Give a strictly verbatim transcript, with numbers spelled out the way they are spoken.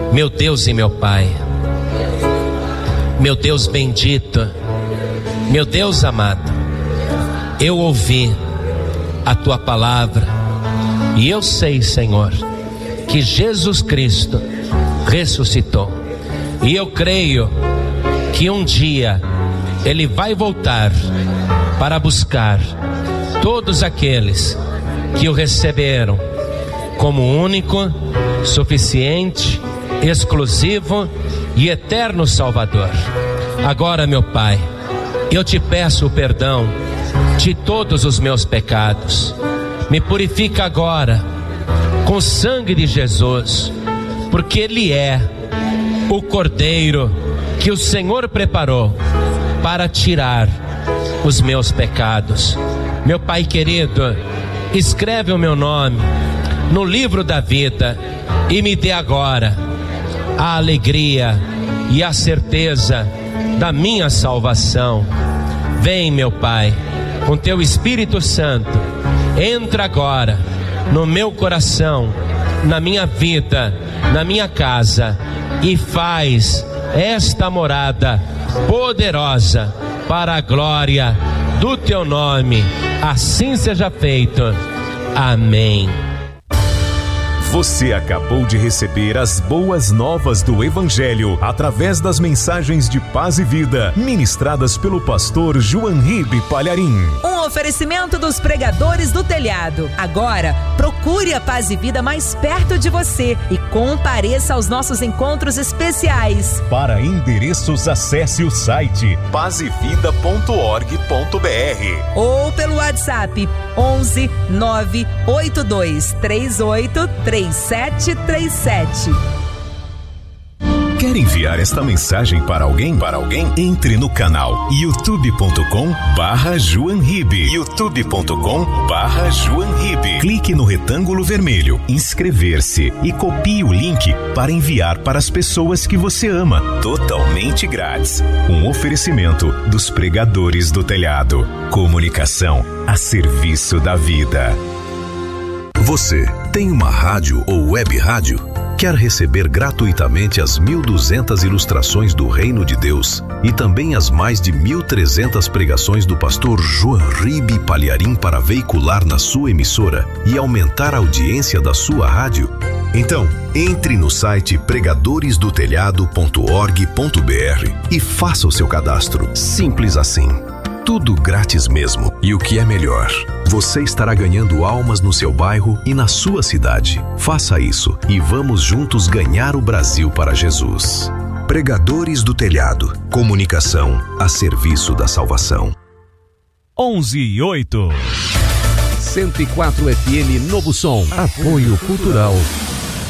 Meu Deus e meu Pai, meu Deus bendito, meu Deus amado, eu ouvi a tua palavra e eu sei, Senhor, que Jesus Cristo ressuscitou, e eu creio que um dia Ele vai voltar para buscar todos aqueles que o receberam como único, suficiente, exclusivo e eterno Salvador. Agora, meu Pai, eu te peço o perdão de todos os meus pecados. Me purifica agora com o sangue de Jesus, porque Ele é o Cordeiro que o Senhor preparou para tirar os meus pecados. Meu Pai querido, escreve o meu nome no livro da vida e me dê agora a alegria e a certeza da minha salvação. Vem, meu Pai, com teu Espírito Santo, entra agora no meu coração, na minha vida, na minha casa, e faz esta morada poderosa para a glória do teu nome. Assim seja feito. Amém. Você acabou de receber as boas novas do Evangelho através das mensagens de paz e vida ministradas pelo pastor João Ribe Palharim. Um oferecimento dos Pregadores do Telhado. Agora, procure a Paz e Vida mais perto de você e compareça aos nossos encontros especiais. Para endereços, acesse o site paz e vida ponto org ponto br ou pelo WhatsApp onze nove oito dois três oito três sete três sete. Quer enviar esta mensagem para alguém? Para alguém? Entre no canal youtube ponto com barra João Ribe. youtube ponto com barra João Ribe. Clique no retângulo vermelho, inscrever-se e copie o link para enviar para as pessoas que você ama. Totalmente grátis. Um oferecimento dos Pregadores do Telhado. Comunicação a serviço da vida. Você tem uma rádio ou web rádio? Quer receber gratuitamente as mil e duzentas ilustrações do Reino de Deus e também as mais de mil e trezentas pregações do pastor João Ribe Palharim para veicular na sua emissora e aumentar a audiência da sua rádio? Então, entre no site pregadores do telhado ponto org ponto br e faça o seu cadastro. Simples assim. Tudo grátis mesmo. E o que é melhor, você estará ganhando almas no seu bairro e na sua cidade. Faça isso e vamos juntos ganhar o Brasil para Jesus. Pregadores do Telhado. Comunicação a serviço da salvação. onze e oito. cento e quatro F M Novo Som. Apoio Cultural